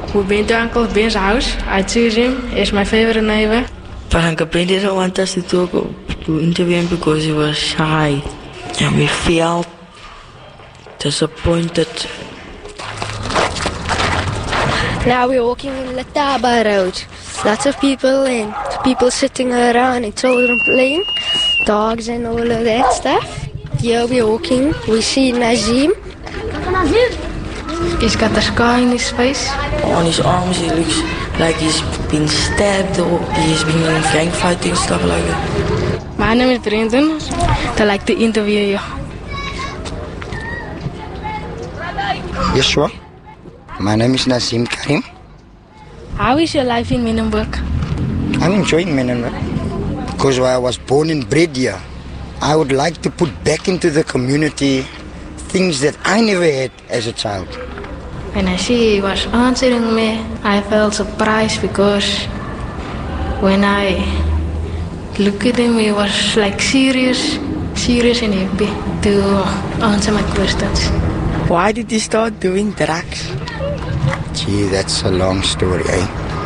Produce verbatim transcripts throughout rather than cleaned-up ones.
We went to Uncle Ben's house. I choose him as my favorite neighbor. But Uncle Ben didn't want us to talk to interview him because he was shy. And we felt disappointed. Now we're walking in Letaba Road. Lots of people and people sitting around and children playing, dogs and all of that stuff. Here we're walking, we see Nazim. He's got a scar in his face. On his arms he looks like he's been stabbed or he's been in gang fighting, stuff like that. My name is Brendan. I'd like to interview you. Yes, sure. My name is Nazim Karim. How is your life in Menenberg? I'm enjoying Menenberg because I was born and bred here. I would like to put back into the community things that I never had as a child. When I see he was answering me, I felt surprised because when I look at him, he was like serious, serious and happy to answer my questions. Why did you start doing drugs? Gee, that's a long story, eh?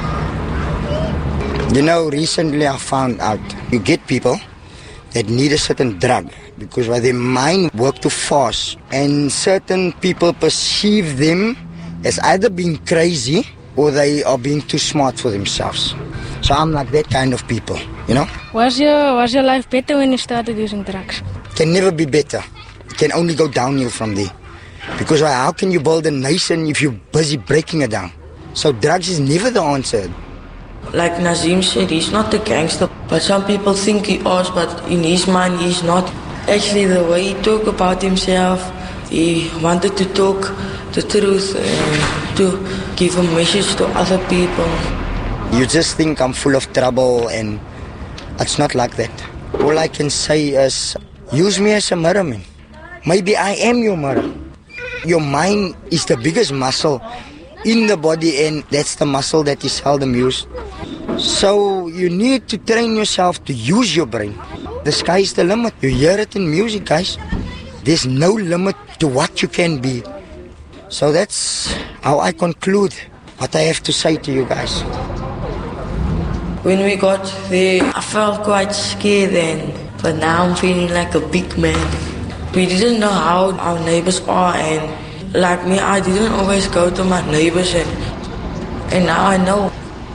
You know, recently I found out you get people that need a certain drug because their mind works too fast and certain people perceive them as either being crazy or they are being too smart for themselves. So I'm like that kind of people, you know? Was your, was your life better when you started using drugs? Can never be better. It can only go downhill from there. Because how can you build a nation if you're busy breaking it down? So drugs is never the answer. Like Nazim said, he's not a gangster, but some people think he is, but in his mind he's not. Actually, the way he talked about himself, he wanted to talk the truth and to give a message to other people. You just think I'm full of trouble, and it's not like that. All I can say is, use me as a mirror, man. Maybe I am your mirror. Your mind is the biggest muscle in the body, and that's the muscle that is seldom used. So you need to train yourself to use your brain. The sky is the limit. You hear it in music, guys. There's no limit to what you can be. So that's how I conclude what I have to say to you guys. When we got there, I felt quite scared then, but now I'm feeling like a big man. We didn't know how our neighbors are, and like me, I didn't always go to my neighbors, and, and now I know.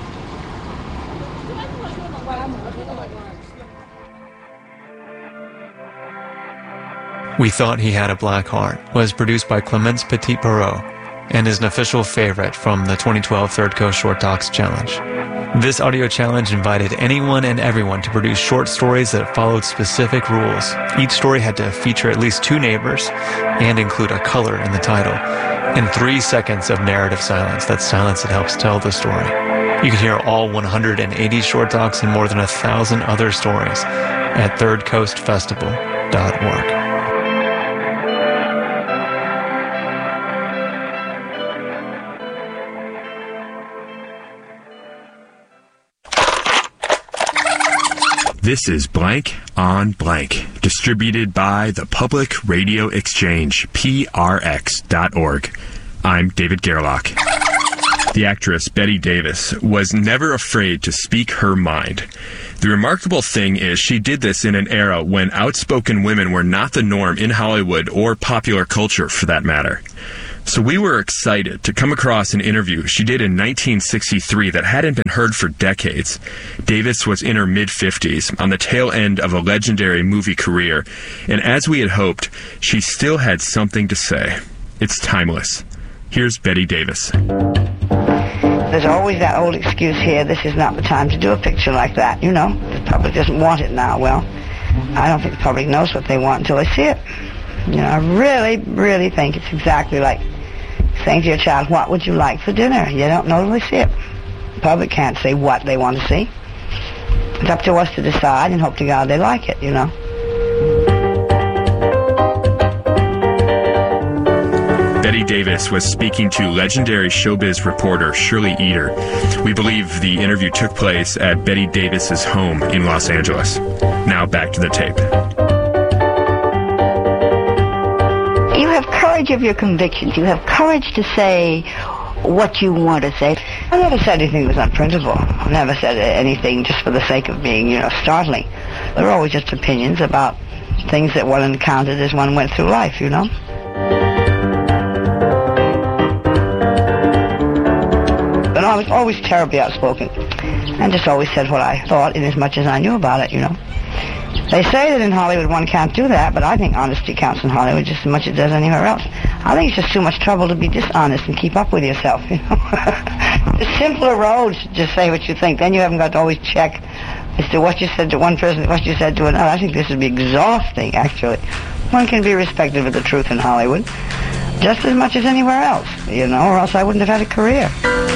We Thought He Had a Black Heart was produced by Clemence Petit-Perot and is an official favorite from the twenty twelve Third Coast Short Talks Challenge. This audio challenge invited anyone and everyone to produce short stories that followed specific rules. Each story had to feature at least two neighbors and include a color in the title, and three seconds of narrative silence. That's silence that helps tell the story. You can hear all one hundred eighty short talks and more than a thousand other stories at third coast festival dot org. This is Blank on Blank, distributed by the Public Radio Exchange, P R X dot org. I'm David Gerlach. The actress Betty Davis was never afraid to speak her mind. The remarkable thing is she did this in an era when outspoken women were not the norm in Hollywood or popular culture for that matter. So we were excited to come across an interview she did in nineteen sixty-three that hadn't been heard for decades. Davis was in her mid-fifties, on the tail end of a legendary movie career, and as we had hoped, she still had something to say. It's timeless. Here's Betty Davis. There's always that old excuse here, this is not the time to do a picture like that, you know. The public doesn't want it now. Well, I don't think the public knows what they want until they see it. You know, I really, really think it's exactly like saying to your child, what would you like for dinner? You don't know till they see it. The public can't say what they want to see. It's up to us to decide and hope to God they like it, you know. Betty Davis was speaking to legendary showbiz reporter Shirley Eder. We believe the interview took place at Betty Davis's home in Los Angeles. Now back to the tape. You have courage of your convictions. You have courage to say what you want to say. I never said anything that was unprintable. I never said anything just for the sake of being, you know, startling. There were always just opinions about things that one encountered as one went through life, you know. But I was always terribly outspoken and just always said what I thought in as much as I knew about it, you know. They say that in Hollywood one can't do that, but I think honesty counts in Hollywood just as much as it does anywhere else. I think it's just too much trouble to be dishonest and keep up with yourself, you know. The simpler road to just say what you think. Then you haven't got to always check as to what you said to one person, what you said to another. I think this would be exhausting, actually. One can be respected for the truth in Hollywood just as much as anywhere else, you know, or else I wouldn't have had a career.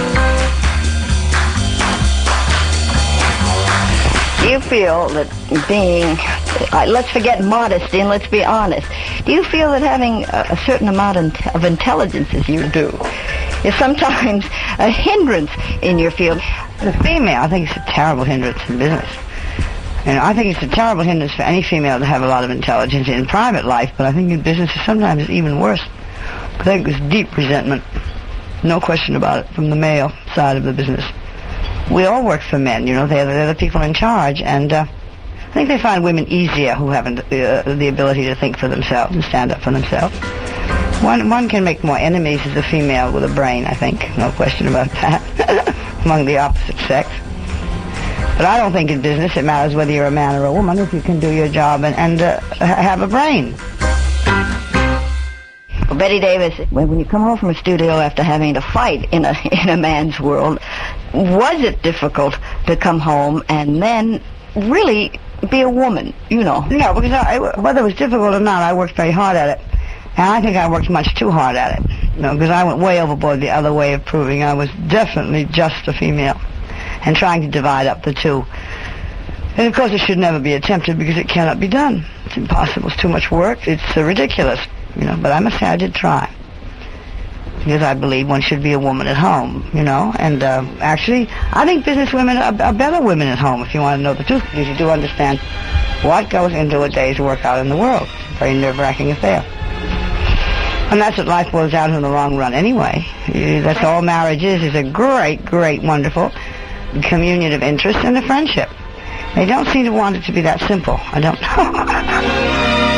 Do you feel that being, uh, let's forget modesty and let's be honest, do you feel that having a, a certain amount of, of intelligence as you do is sometimes a hindrance in your field? The female, I think it's a terrible hindrance in business. And I think it's a terrible hindrance for any female to have a lot of intelligence in private life, but I think in business sometimes it's even worse. I think there's deep resentment, no question about it, from the male side of the business. We all work for men, you know, they're, they're the people in charge, and uh, I think they find women easier who haven't uh, the ability to think for themselves and stand up for themselves. One, one can make more enemies as a female with a brain, I think, no question about that, among the opposite sex. But I don't think in business it matters whether you're a man or a woman if you can do your job and, and uh, have a brain. Well, Betty Davis, when you come home from a studio after having to fight in a in a man's world, was it difficult to come home and then really be a woman, you know? No, because I, whether it was difficult or not, I worked very hard at it. And I think I worked much too hard at it, you know, because I went way overboard the other way of proving I was definitely just a female and trying to divide up the two. And of course it should never be attempted because it cannot be done. It's impossible. It's too much work. It's uh, ridiculous, you know, but I must say I did try. Because I believe one should be a woman at home, you know, and uh, actually, I think business women are, are better women at home, if you want to know the truth, because you do understand what goes into a day's work out in the world. It's a very nerve-wracking affair. And that's what life boils down to in the long run anyway. That's all marriage is, is a great, great, wonderful communion of interest and a friendship. They don't seem to want it to be that simple. I don't know.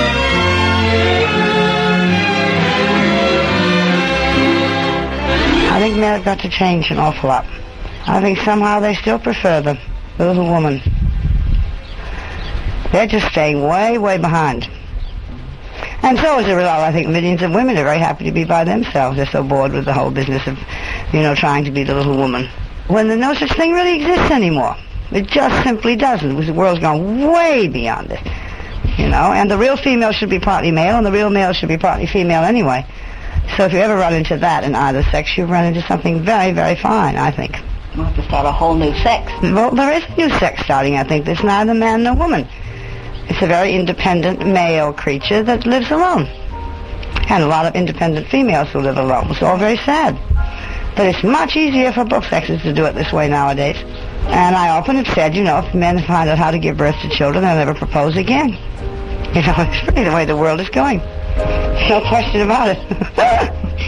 I think men have got to change an awful lot. I think somehow they still prefer the, the little woman. They're just staying way, way behind. And so as a result, I think millions of women are very happy to be by themselves. They're so bored with the whole business of, you know, trying to be the little woman. When no such thing really exists anymore. It just simply doesn't, because the world's gone way beyond it. You know, and the real female should be partly male, and the real male should be partly female anyway. So if you ever run into that in either sex, you run into something very, very fine, I think. We'll have to start a whole new sex. Well, there is a new sex starting, I think. There's neither man nor woman. It's a very independent male creature that lives alone. And a lot of independent females who live alone. It's all very sad. But it's much easier for both sexes to do it this way nowadays. And I often have said, you know, if men find out how to give birth to children, they'll never propose again. You know, it's really the way the world is going. No question about it.